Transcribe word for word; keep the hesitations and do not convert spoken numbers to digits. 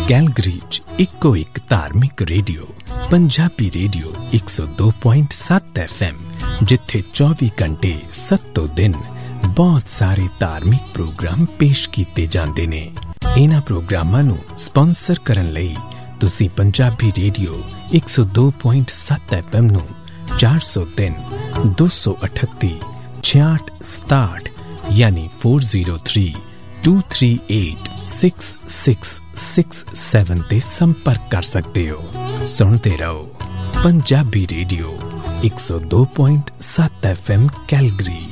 Calgary 'ਚ ਇੱਕੋ ਇੱਕ ਧਾਰਮਿਕ ਰੇਡੀਓ ਪੰਜਾਬੀ ਰੇਡੀਓ ਇੱਕ ਸੌ ਦੋ ਪੁਆਇੰਟ ਸੱਤ ਐਫ ਐਮ, ਜਿੱਥੇ ਚੌਵੀ ਘੰਟੇ ਸੱਤੋਂ ਦਿਨ ਬਹੁਤ ਸਾਰੇ ਧਾਰਮਿਕ ਪ੍ਰੋਗਰਾਮ ਪੇਸ਼ ਕੀਤੇ ਜਾਂਦੇ ਨੇ। ਇਹਨਾਂ ਪ੍ਰੋਗਰਾਮਾਂ ਨੂੰ ਸਪਾਂਸਰ ਕਰਨ ਲਈ ਤੁਸੀਂ ਪੰਜਾਬੀ ਰੇਡੀਓ ਇੱਕ ਸੌ ਦੋ ਪੁਆਇੰਟ ਸੱਤ ਐਫ ਐਮ ਨੂੰ ਚਾਰ ਸੌ ਤਿੰਨ ਦੋ ਸੌ ਅਠੱਤੀ ਛਿਆਹਠ ਸਤਾਹਠ ਯਾਨੀ ਚਾਰ ਜ਼ੀਰੋ ਤਿੰਨ ਦੋ ਤਿੰਨ ਅੱਠ ਛੇ ਛੇ ਛੇ ਸੱਤ ਤੇ ਸੰਪਰਕ ਕਰ ਸਕਦੇ ਹੋ। ਸੁਣਦੇ ਰਹੋ ਪੰਜਾਬੀ ਰੇਡੀਓ ਇੱਕ ਸੌ ਦੋ ਪੁਆਇੰਟ ਸੱਤ ਐਫ ਐਮ ਕੈਲਗਰੀ।